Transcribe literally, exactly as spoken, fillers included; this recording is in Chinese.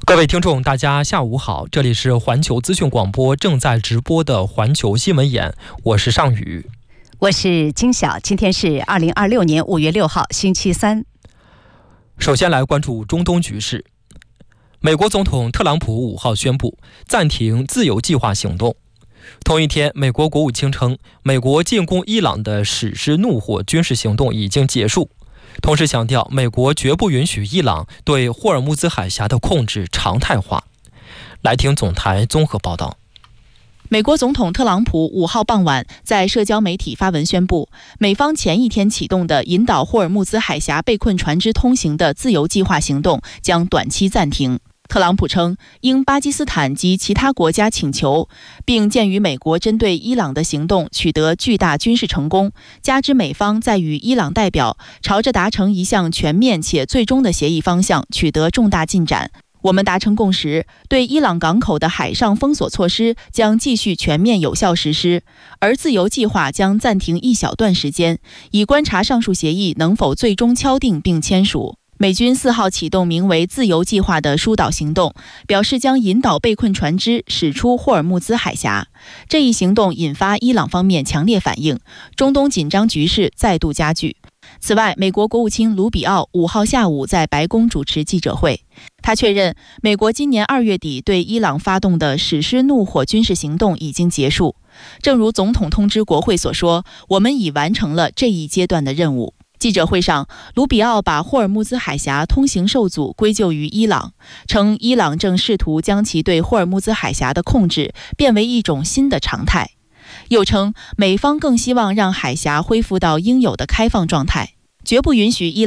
各位听众，大家下午好，这里是环球资讯广播正在直播的环球新闻眼，我是尚宇， 我是金晓。今天是二零二六年五月六号，星期三。 首先来关注中东局势。美国总统特朗普五号宣布暂停自由计划行动。同一天，美国国务卿称，美国进攻伊朗的史诗怒火军事行动已经结束，同时强调美国绝不允许伊朗对霍尔木兹海峡的控制常态化。来听总台综合报道。 美国总统特朗普五号傍晚在社交媒体发文宣布，美方前一天启动的引导霍尔木兹海峡被困船只通行的自由计划行动将短期暂停。特朗普称，应巴基斯坦及其他国家请求，并鉴于美国针对伊朗的行动取得巨大军事成功，加之美方在与伊朗代表朝着达成一项全面且最终的协议方向取得重大进展，我们达成共识，对伊朗港口的海上封锁措施将继续全面有效实施，而自由计划将暂停一小段时间，以观察上述协议能否最终敲定并签署。美军四号启动名为自由计划的疏导行动，表示将引导被困船只驶出霍尔木兹海峡。这一行动引发伊朗方面强烈反应，中东紧张局势再度加剧。此外，美国国务卿卢比奥五号下午在白宫主持记者会，他确认美国今年二月底对伊朗发动的史诗怒火军事行动已经结束。正如总统通知国会所说，我们已完成了这一阶段的任务。记者会上，卢比奥把霍尔木兹海峡通行受阻归咎于伊朗，称伊朗正试图将其对霍尔木兹海峡的控制变为一种新的常态。又称美方更希望让海峡恢复到应有的开放状态，绝不允许伊朗